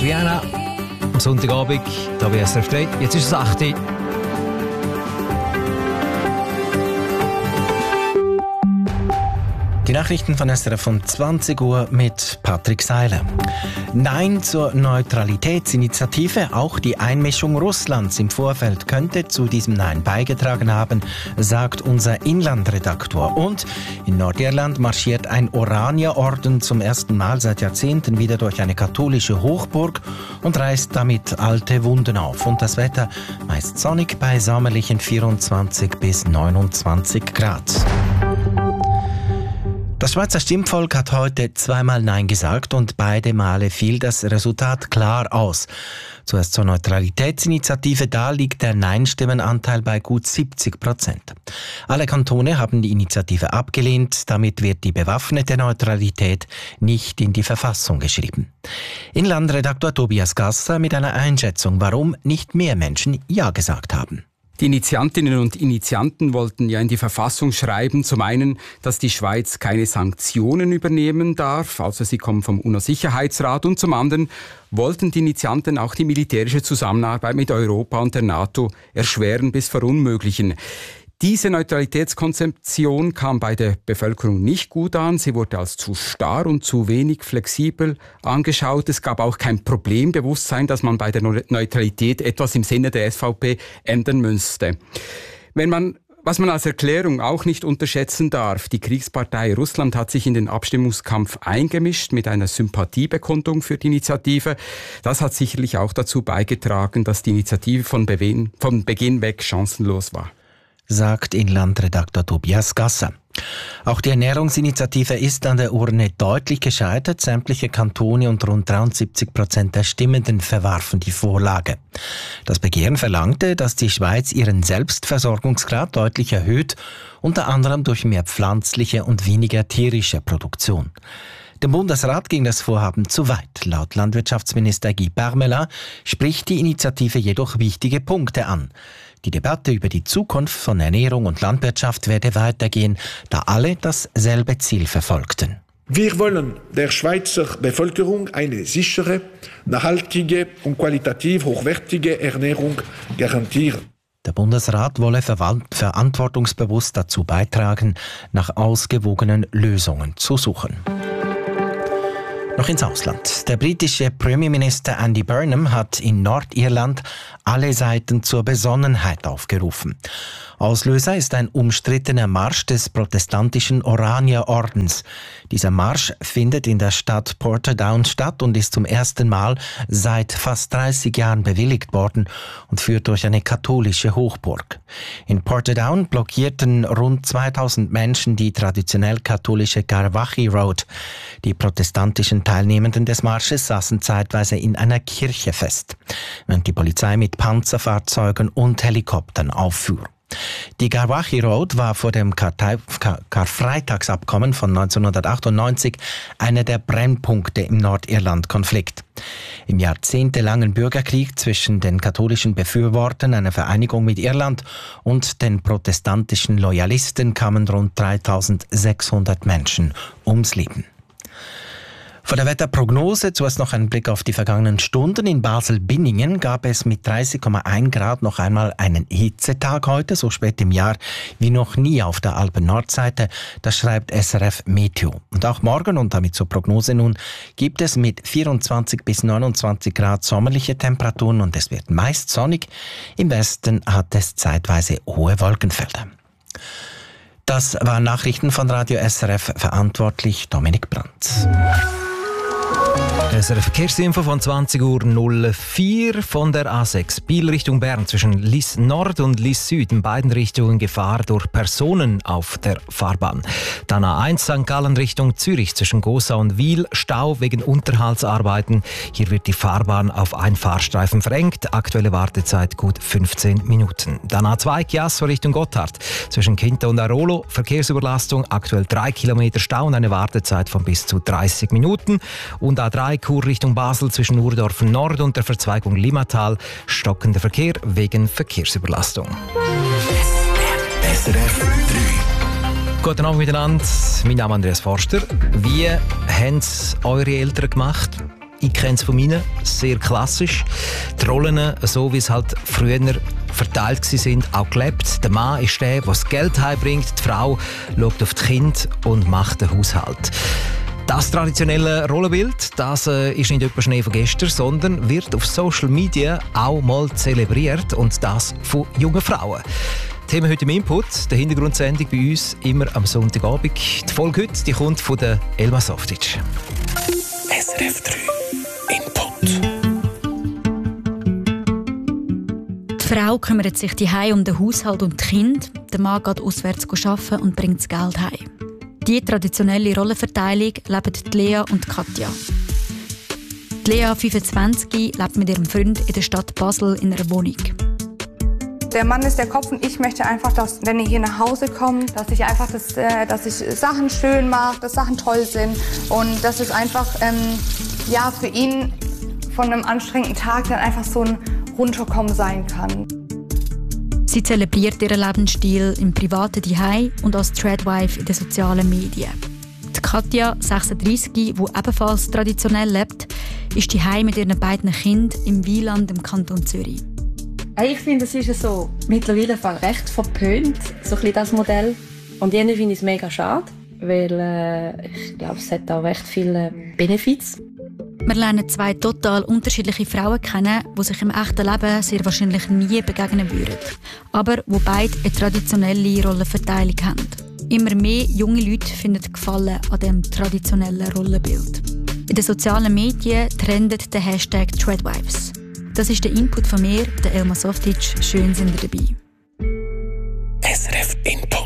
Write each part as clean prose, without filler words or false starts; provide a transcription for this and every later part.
Rihanna am Sonntagabend, da bei SRF 3. Jetzt ist es 8 Uhr. Die Nachrichten von SRF um 20 Uhr mit Patrick Seiler. Nein zur Neutralitätsinitiative. Auch die Einmischung Russlands im Vorfeld könnte zu diesem Nein beigetragen haben, sagt unser Inlandredaktor. Und in Nordirland marschiert ein Oranierorden zum ersten Mal seit Jahrzehnten wieder durch eine katholische Hochburg und reißt damit alte Wunden auf. Und das Wetter meist sonnig bei sommerlichen 24 bis 29 Grad. Das Schweizer Stimmvolk hat heute zweimal Nein gesagt und beide Male fiel das Resultat klar aus. Zuerst zur Neutralitätsinitiative, da liegt der Nein-Stimmenanteil bei gut 70%. Alle Kantone haben die Initiative abgelehnt, damit wird die bewaffnete Neutralität nicht in die Verfassung geschrieben. Inlandredaktor Tobias Gasser mit einer Einschätzung, warum nicht mehr Menschen Ja gesagt haben. Die Initiantinnen und Initianten wollten ja in die Verfassung schreiben, zum einen, dass die Schweiz keine Sanktionen übernehmen darf, also sie kommen vom UNO-Sicherheitsrat, und zum anderen wollten die Initianten auch die militärische Zusammenarbeit mit Europa und der NATO erschweren bis verunmöglichen. Diese Neutralitätskonzeption kam bei der Bevölkerung nicht gut an. Sie wurde als zu starr und zu wenig flexibel angeschaut. Es gab auch kein Problembewusstsein, dass man bei der Neutralität etwas im Sinne der SVP ändern müsste. Was man als Erklärung auch nicht unterschätzen darf, die Kriegspartei Russland hat sich in den Abstimmungskampf eingemischt mit einer Sympathiebekundung für die Initiative. Das hat sicherlich auch dazu beigetragen, dass die Initiative von Beginn weg chancenlos war, sagt Inlandredaktor Tobias Gasser. Auch die Ernährungsinitiative ist an der Urne deutlich gescheitert. Sämtliche Kantone und rund 73% der Stimmenden verwarfen die Vorlage. Das Begehren verlangte, dass die Schweiz ihren Selbstversorgungsgrad deutlich erhöht, unter anderem durch mehr pflanzliche und weniger tierische Produktion. Dem Bundesrat ging das Vorhaben zu weit. Laut Landwirtschaftsminister Guy Parmelin spricht die Initiative jedoch wichtige Punkte an. Die Debatte über die Zukunft von Ernährung und Landwirtschaft werde weitergehen, da alle dasselbe Ziel verfolgten. Wir wollen der Schweizer Bevölkerung eine sichere, nachhaltige und qualitativ hochwertige Ernährung garantieren. Der Bundesrat wolle verantwortungsbewusst dazu beitragen, nach ausgewogenen Lösungen zu suchen. Noch ins Ausland. Der britische Premierminister Andy Burnham hat in Nordirland alle Seiten zur Besonnenheit aufgerufen. Auslöser ist ein umstrittener Marsch des protestantischen Oranierordens. Dieser Marsch findet in der Stadt Portadown statt und ist zum ersten Mal seit fast 30 Jahren bewilligt worden und führt durch eine katholische Hochburg. In Portadown blockierten rund 2000 Menschen die traditionell katholische Garvaghy Road. Die protestantischen Teilnehmenden des Marsches saßen zeitweise in einer Kirche fest, während die Polizei mit Panzerfahrzeugen und Helikoptern auffuhr. Die Garvaghy Road war vor dem Karfreitagsabkommen von 1998 einer der Brennpunkte im Nordirland-Konflikt. Im jahrzehntelangen Bürgerkrieg zwischen den katholischen Befürwortern einer Vereinigung mit Irland und den protestantischen Loyalisten kamen rund 3600 Menschen ums Leben. Von der Wetterprognose zuerst noch ein Blick auf die vergangenen Stunden. In Basel-Binningen gab es mit 30,1 Grad noch einmal einen Hitzetag heute, so spät im Jahr wie noch nie auf der Alpen-Nordseite. Das schreibt SRF Meteo. Und auch morgen, und damit zur Prognose nun, gibt es mit 24 bis 29 Grad sommerliche Temperaturen und es wird meist sonnig. Im Westen hat es zeitweise hohe Wolkenfelder. Das waren Nachrichten von Radio SRF, verantwortlich Dominik Brandt. SRF Verkehrsinfo von 20.04 Uhr von der A6 Biel Richtung Bern zwischen Lyss Nord und Lyss Süd in beiden Richtungen Gefahr durch Personen auf der Fahrbahn. Dann A1 St. Gallen Richtung Zürich zwischen Gosa und Wil Stau wegen Unterhaltsarbeiten. Hier wird die Fahrbahn auf ein Fahrstreifen verengt. Aktuelle Wartezeit gut 15 Minuten. Dann A2 Chiasso Richtung Gotthard zwischen Quinta und Arolo Verkehrsüberlastung. Aktuell 3 Kilometer Stau und eine Wartezeit von bis zu 30 Minuten. Und A3 Chur Richtung Basel zwischen Urdorf Nord und der Verzweigung Limmatal. Stockender Verkehr wegen Verkehrsüberlastung. SRF 3. Guten Abend miteinander. Mein Name ist Andreas Forster. Wie haben es eure Eltern gemacht? Ich kenne es von meinen, sehr klassisch. Die Rollen, so wie es halt früher verteilt waren, auch gelebt. Der Mann ist der das Geld heimbringt, die Frau schaut auf die Kinder und macht den Haushalt. Das traditionelle Rollenbild, das ist nicht etwa Schnee von gestern, sondern wird auf Social Media auch mal zelebriert, und das von jungen Frauen. Thema heute im Input, der Hintergrundsendung bei uns immer am Sonntagabend. Die Folge heute, die kommt von der Elma Softic. SRF 3 Input. Die Frau kümmert sich daheim um den Haushalt und die Kinder. Der Mann geht auswärts arbeiten und bringt das Geld heim. Diese traditionelle Rollenverteilung leben die Lea und die Katja. Die Lea, 25, lebt mit ihrem Freund in der Stadt Basel in einer Wohnung. Der Mann ist der Kopf und ich möchte einfach, dass, wenn ich hier nach Hause komme, dass ich einfach dass ich Sachen schön mache, dass Sachen toll sind und dass es einfach für ihn von einem anstrengenden Tag dann einfach so ein Runterkommen sein kann. Sie zelebriert ihren Lebensstil im privaten Zuhause und als Threadwife in den sozialen Medien. Die Katja, 36, die ebenfalls traditionell lebt, ist zuhause mit ihren beiden Kindern im Wieland im Kanton Zürich. Ich finde, es ist so mittlerweile recht verpönt, so ein bisschen das Modell. Und irgendwie finde ich es mega schade, weil ich glaube, es hat auch recht viele Benefits. Wir lernen zwei total unterschiedliche Frauen kennen, die sich im echten Leben sehr wahrscheinlich nie begegnen würden. Aber die beide eine traditionelle Rollenverteilung haben. Immer mehr junge Leute finden Gefallen an diesem traditionellen Rollenbild. In den sozialen Medien trendet der Hashtag Threadwives. Das ist der Input von mir, der Elma Softic. Schön sind ihr dabei. SRF Input.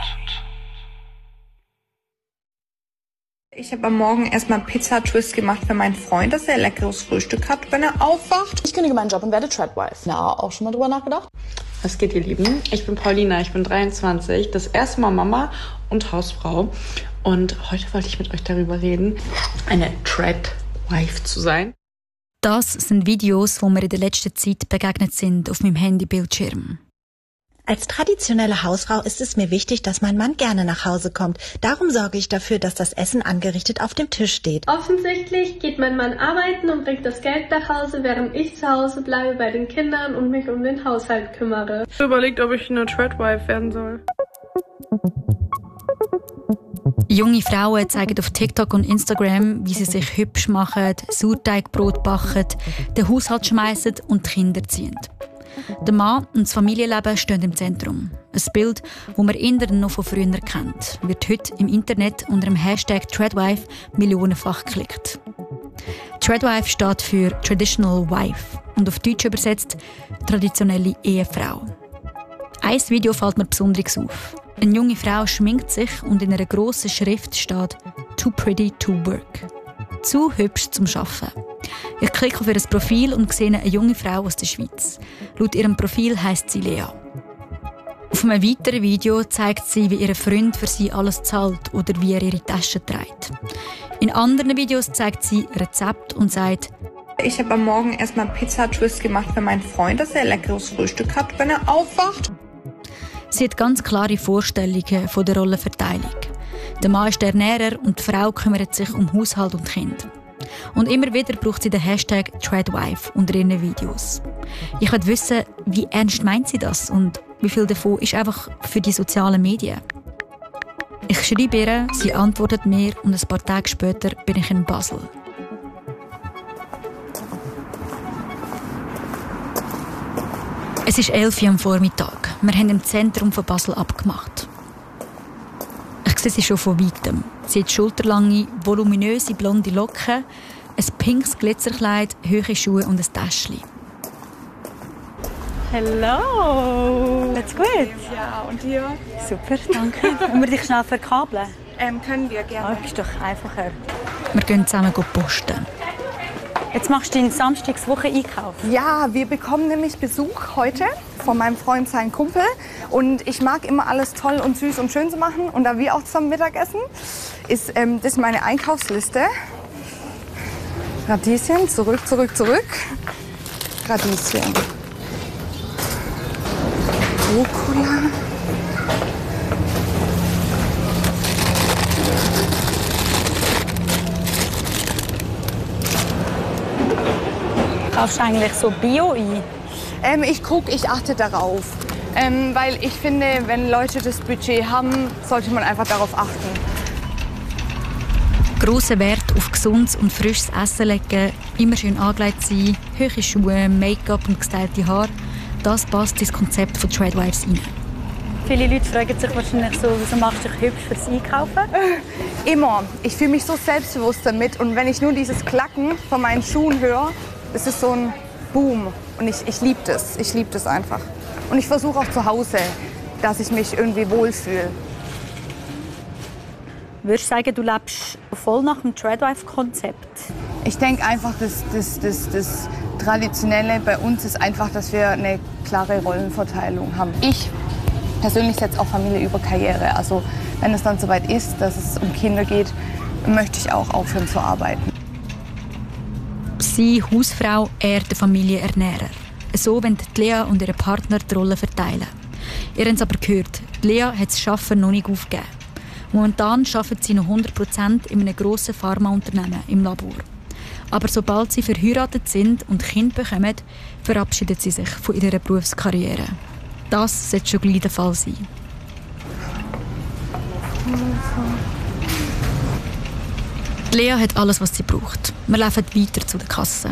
Ich habe am Morgen erstmal Pizza-Twist gemacht für meinen Freund, dass er ein leckeres Frühstück hat, wenn er aufwacht. Ich kündige meinen Job und werde Threadwife. Na, auch schon mal drüber nachgedacht? Was geht, ihr Lieben? Ich bin Paulina, ich bin 23, das erste Mal Mama und Hausfrau. Und heute wollte ich mit euch darüber reden, eine Threadwife zu sein. Das sind Videos, die mir in der letzten Zeit begegnet sind auf meinem Handybildschirm. Als traditionelle Hausfrau ist es mir wichtig, dass mein Mann gerne nach Hause kommt. Darum sorge ich dafür, dass das Essen angerichtet auf dem Tisch steht. Offensichtlich geht mein Mann arbeiten und bringt das Geld nach Hause, während ich zu Hause bleibe bei den Kindern und mich um den Haushalt kümmere. Ich habe überlegt, ob ich eine Threadwife werden soll. Junge Frauen zeigen auf TikTok und Instagram, wie sie sich hübsch machen, Sauerteigbrot backen, den Haushalt schmeißen und die Kinder ziehen. Der Mann und das Familienleben stehen im Zentrum. Ein Bild, das man eher noch von früher kennt, wird heute im Internet unter dem Hashtag Threadwife millionenfach geklickt. Threadwife steht für Traditional Wife und auf Deutsch übersetzt traditionelle Ehefrau. Ein Video fällt mir besonders auf. Eine junge Frau schminkt sich und in einer grossen Schrift steht «Too pretty to work». Zu hübsch zum Arbeiten. Ich klicke auf ihr Profil und sehe eine junge Frau aus der Schweiz. Laut ihrem Profil heisst sie Lea. Auf einem weiteren Video zeigt sie, wie ihr Freund für sie alles zahlt oder wie er ihre Tasche trägt. In anderen Videos zeigt sie Rezept und sagt: Ich habe am Morgen erstmal Pizza-Twist gemacht für meinen Freund, dass er ein leckeres Frühstück hat, wenn er aufwacht. Sie hat ganz klare Vorstellungen von der Rollenverteilung. Der Mann ist der Ernährer und die Frau kümmert sich um Haushalt und Kind. Und immer wieder braucht sie den Hashtag Threadwife unter ihren Videos. Ich wollte wissen, wie ernst meint sie das und wie viel davon ist einfach für die sozialen Medien. Ich schreibe ihr, sie antwortet mir und ein paar Tage später bin ich in Basel. Es ist 11 Uhr am Vormittag. Wir haben im Zentrum von Basel abgemacht. Ich sehe sie schon von weitem. Sie hat schulterlange, voluminöse blonde Locken, ein pinkes Glitzerkleid, hohe Schuhe und ein Täschchen. Hallo! Alles gut? Ja, und dir? Super, danke. Können wir dich schnell verkabeln? Können wir gerne. Das ist doch einfacher. Wir gehen zusammen posten. Jetzt machst du den Samstagswoche-Einkauf. Ja, wir bekommen nämlich Besuch heute von meinem Freund, seinem Kumpel. Und ich mag immer alles toll und süß und schön zu machen. Und da wir auch zusammen Mittagessen, ist das meine Einkaufsliste. Radieschen, zurück. Radieschen. Rucola. Kaufst du eigentlich so Bio ein? Ich achte darauf. Weil ich finde, wenn Leute das Budget haben, sollte man einfach darauf achten. Grossen Wert auf gesundes und frisches Essen legen, immer schön angelegt sein, hohe Schuhe, Make-up und gestylte Haare, das passt ins Konzept von Tradwives rein. Viele Leute fragen sich wahrscheinlich so, wieso machst du dich hübsch fürs Einkaufen? Immer. Ich fühle mich so selbstbewusst damit. Und wenn ich nur dieses Klacken von meinen Schuhen höre, ist es so ein Boom. Und ich liebe das. Ich liebe das einfach. Und ich versuche auch zu Hause, dass ich mich irgendwie wohlfühle. Würdest du sagen, du lebst voll nach dem Tradwife-Konzept? Ich denke einfach, das Traditionelle bei uns ist einfach, dass wir eine klare Rollenverteilung haben. Ich persönlich setze auch Familie über Karriere. Also wenn es dann soweit ist, dass es um Kinder geht, möchte ich auch aufhören zu arbeiten. Sie Hausfrau, er der Familienernährer. So wollen Lea und ihr Partner die Rollen verteilen. Ihr habt es aber gehört, Lea hat das Arbeiten noch nicht aufgegeben. Momentan arbeitet sie noch 100% in einem grossen Pharmaunternehmen im Labor. Aber sobald sie verheiratet sind und Kinder bekommen, verabschiedet sie sich von ihrer Berufskarriere. Das sollte schon gleich der Fall sein. Lea hat alles, was sie braucht. Wir laufen weiter zu der Kasse.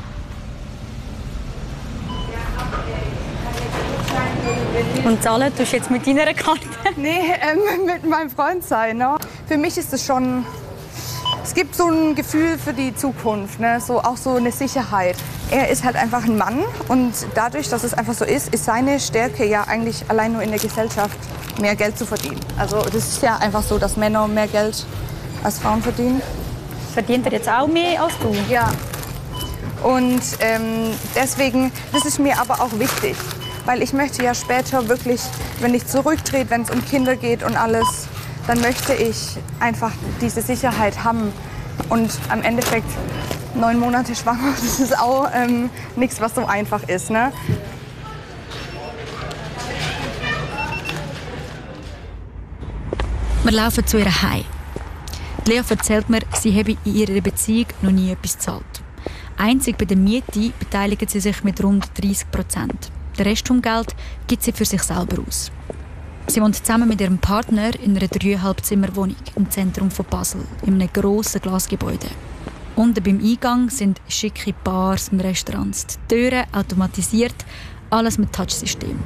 Und zahlen tust du jetzt mit deiner Karte? Nee, mit meinem Freund sein. Ne? Für mich ist es schon... Es gibt so ein Gefühl für die Zukunft, ne? So, auch so eine Sicherheit. Er ist halt einfach ein Mann und dadurch, dass es einfach so ist seine Stärke ja eigentlich allein nur in der Gesellschaft mehr Geld zu verdienen. Also das ist ja einfach so, dass Männer mehr Geld als Frauen verdienen. Verdient er jetzt auch mehr als du? Ja. Und deswegen, das ist mir aber auch wichtig. Weil ich möchte ja später wirklich, wenn ich zurücktrete, wenn es um Kinder geht und alles, dann möchte ich einfach diese Sicherheit haben. Und am Endeffekt 9 Monate schwanger, das ist auch nichts, was so einfach ist. Ne? Wir laufen zu ihr heim. Lea erzählt mir, sie habe in ihrer Beziehung noch nie etwas gezahlt. Einzig bei der Miete beteiligt sie sich mit rund 30%. Den Rest vom Geld gibt sie für sich selber aus. Sie wohnt zusammen mit ihrem Partner in einer 3,5-Zimmer-Wohnung im Zentrum von Basel, in einem grossen Glasgebäude. Unten beim Eingang sind schicke Bars und Restaurants, die Türen automatisiert, alles mit Touchsystem.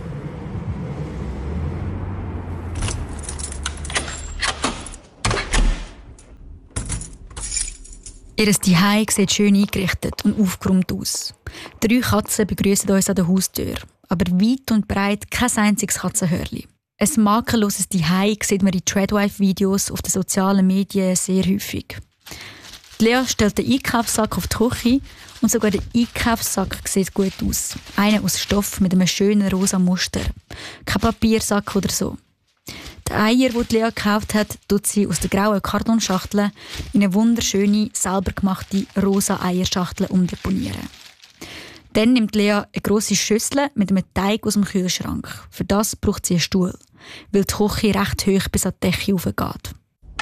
Ihr Zuhause sieht schön eingerichtet und aufgeräumt aus. 3 Katzen begrüßen uns an der Haustür, aber weit und breit kein einziges Katzenhörli. Ein makelloses Zuhause sieht man in Tradwife-Videos auf den sozialen Medien sehr häufig. Lea stellt den Einkaufssack auf die Küche und sogar der Einkaufssack sieht gut aus. Einer aus Stoff mit einem schönen rosa Muster. Kein Papiersack oder so. Die Eier, die Lea gekauft hat, tut sie aus der grauen Kartonschachtel in eine wunderschöne, selber gemachte rosa Eierschachtel umdeponieren. Dann nimmt Lea eine grosse Schüssel mit einem Teig aus dem Kühlschrank. Für das braucht sie einen Stuhl, weil die Küche recht hoch bis an die Decke hochgeht.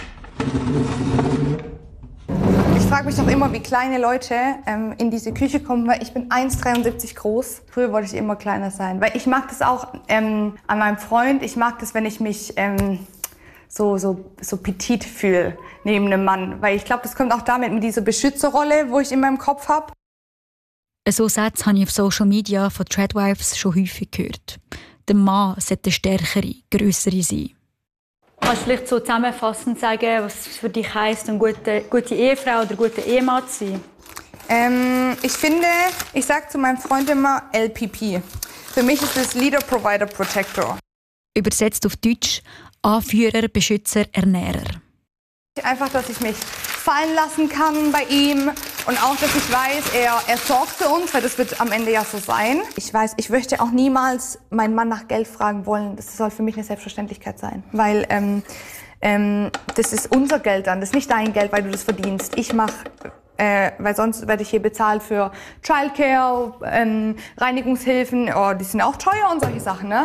Ich frage mich doch immer, wie kleine Leute in diese Küche kommen, weil ich bin 1,73 groß. Früher wollte ich immer kleiner sein, weil ich mag das auch an meinem Freund. Ich mag das, wenn ich mich so petit fühle neben einem Mann, weil ich glaube, das kommt auch damit mit dieser Beschützerrolle, wo ich in meinem Kopf habe. So Sätze habe ich auf Social Media von Tradwives schon häufig gehört. Der Mann sollte eine stärkere, grössere sein. Kannst du vielleicht so zusammenfassend sagen, was für dich heisst, eine gute Ehefrau oder guter Ehemann zu sein? Ich finde, ich sage zu meinem Freund immer LPP. Für mich ist es Leader, Provider, Protector. Übersetzt auf Deutsch Anführer, Beschützer, Ernährer. Einfach, dass ich mich fallen lassen kann bei ihm und auch, dass ich weiß, er sorgt für uns, weil das wird am Ende ja so sein. Ich weiß, ich möchte auch niemals meinen Mann nach Geld fragen wollen. Das soll für mich eine Selbstverständlichkeit sein, weil das ist unser Geld dann, das ist nicht dein Geld, weil du das verdienst. Ich mache, weil sonst werde ich hier bezahlt für Childcare, Reinigungshilfen, die sind auch teuer und solche Sachen, ne?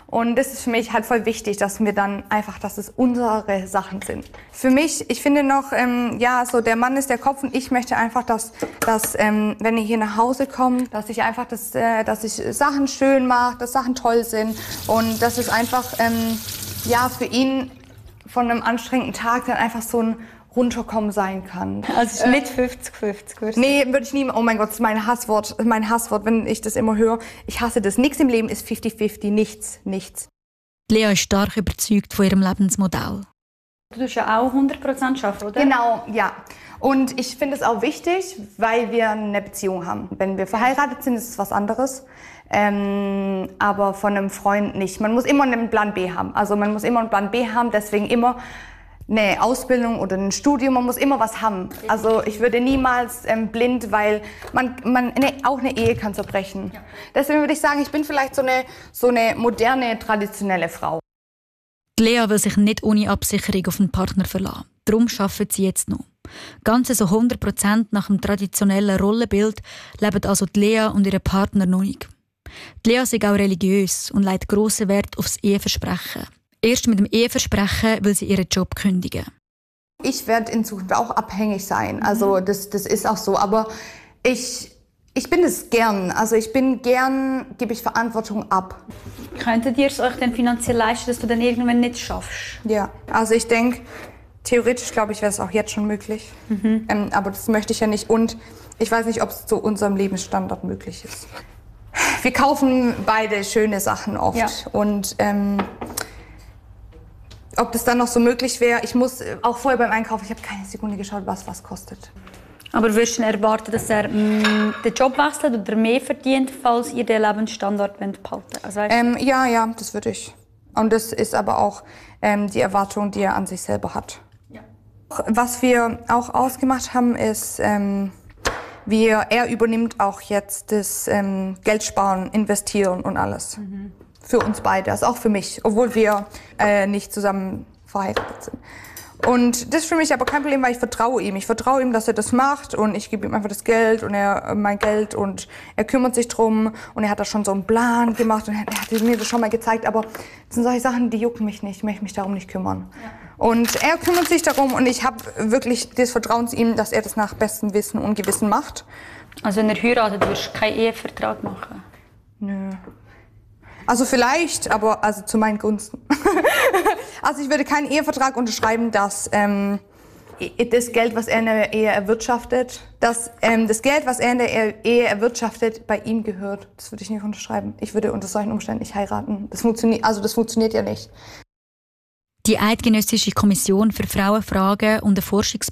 Und das ist für mich halt voll wichtig, dass es unsere Sachen sind. Für mich, ich finde noch, so der Mann ist der Kopf und ich möchte einfach, dass wenn ihr hier nach Hause kommt, dass ich einfach, dass ich Sachen schön mache, dass Sachen toll sind und dass es einfach, für ihn von einem anstrengenden Tag dann einfach so ein Runterkommen sein kann. Also es ist nicht 50-50. Nee, würde ich nie. Oh mein Gott, das ist mein Hasswort, wenn ich das immer höre. Ich hasse das. Nichts im Leben ist 50-50, nichts. Lea ist stark überzeugt von ihrem Lebensmodell. Du tust ja auch 100% arbeiten, oder? Genau, ja. Und ich finde es auch wichtig, weil wir eine Beziehung haben. Wenn wir verheiratet sind, ist es was anderes. Aber von einem Freund nicht. Man muss immer einen Plan B haben. Also man muss immer einen Plan B haben, deswegen immer eine Ausbildung oder ein Studium, man muss immer was haben. Also ich würde niemals blind, weil auch eine Ehe kann zerbrechen. Ja. Deswegen würde ich sagen, ich bin vielleicht so eine moderne, traditionelle Frau. Lea will sich nicht ohne Absicherung auf einen Partner verlassen. Darum arbeitet sie jetzt noch. Ganze so 100% nach dem traditionellen Rollenbild leben also die Lea und ihre Partner noch nicht. Die Lea ist auch religiös und legt grossen Wert aufs Eheversprechen. Erst mit dem Eheversprechen will sie ihren Job kündigen. Ich werde in Zukunft auch abhängig sein. Also das ist auch so. Aber ich bin es gern. Also gebe ich Verantwortung ab. Könntet ihr es euch denn finanziell leisten, dass du dann irgendwann nicht schaffst? Ja, also ich denke, theoretisch glaube ich, wäre es auch jetzt schon möglich. Aber das möchte ich ja nicht. Und ich weiß nicht, ob es zu unserem Lebensstandard möglich ist. Wir kaufen beide schöne Sachen oft. Ja. Und ob das dann noch so möglich wäre, ich muss auch vorher beim Einkaufen, ich habe keine Sekunde geschaut, was kostet. Aber würdest du erwarten, dass er den Job wechselt oder mehr verdient, falls ihr den Lebensstandard behalten wollt? Also, ja, das würde ich. Und das ist aber auch die Erwartung, die er an sich selber hat. Ja. Was wir auch ausgemacht haben, ist, er übernimmt auch jetzt das Geld sparen, investieren und alles. Für uns beide, also auch für mich, obwohl wir nicht zusammen verheiratet sind. Und das ist für mich aber kein Problem, weil ich vertraue ihm. Ich vertraue ihm, dass er das macht und ich gebe ihm einfach das Geld und mein Geld und er kümmert sich drum und er hat da schon so einen Plan gemacht und er hat mir das schon mal gezeigt, aber das sind solche Sachen, die jucken mich nicht, ich möchte mich darum nicht kümmern. Ja. Und er kümmert sich darum und ich habe wirklich das Vertrauen zu ihm, dass er das nach bestem Wissen und Gewissen macht. Also wenn er heiratet, wirst du keinen Ehevertrag machen? Nö. Also vielleicht, aber also zu meinen Gunsten. Also ich würde keinen Ehevertrag unterschreiben, dass das Geld, was er in der Ehe erwirtschaftet, das Geld, was er in der Ehe erwirtschaftet, bei ihm gehört. Das würde ich nicht unterschreiben. Ich würde unter solchen Umständen nicht heiraten. Das funktioniert ja nicht. Die Eidgenössische Kommission für Frauenfragen und ein Forschungsprojekt